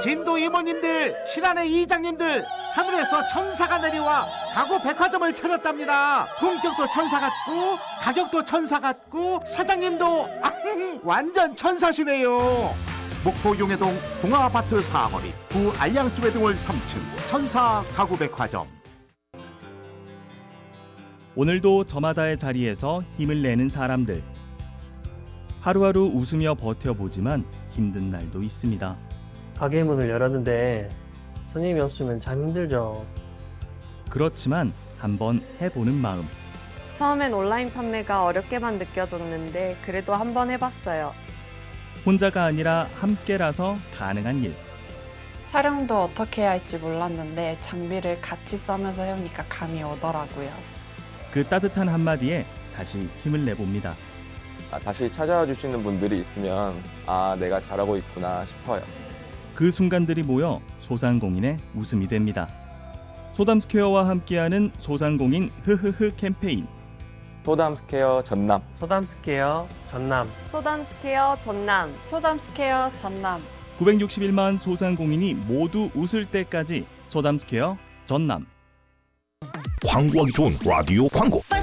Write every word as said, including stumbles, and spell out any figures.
진도 이모님들, 신안의 이장님들, 하늘에서 천사가 내려와 가구 백화점을 차렸답니다. 품격도 천사 같고 가격도 천사 같고 사장님도 완전 천사시네요. 목포 용해동 동아아파트 사거리 구 알lian스 웨딩홀 삼 층 천사 가구 백화점. 오늘도 저마다의 자리에서 힘을 내는 사람들. 하루하루 웃으며 버텨보지만 힘든 날도 있습니다. 가게 문을 열었는데 손님이 없으면 참 힘들죠. 그렇지만 한번 해보는 마음. 처음엔 온라인 판매가 어렵게만 느껴졌는데 그래도 한번 해봤어요. 혼자가 아니라 함께라서 가능한 일. 촬영도 어떻게 해야 할지 몰랐는데 장비를 같이 써면서 해오니까 감이 오더라고요. 그 따뜻한 한마디에 다시 힘을 내봅니다. 아, 다시 찾아와 주시는 분들이 있으면 아, 내가 잘하고 있구나 싶어요. 그 순간들이 모여 소상공인의 웃음이 됩니다. 소담스퀘어와 함께하는 소상공인 흐흐흐 캠페인. 소담스퀘어 전남. 소담스퀘어 전남. 소담스퀘어 전남. 소담스퀘어 전남. 구백육십일만 소상공인이 모두 웃을 때까지 소담스퀘어 전남. 광고하기 좋은 라디오 광고.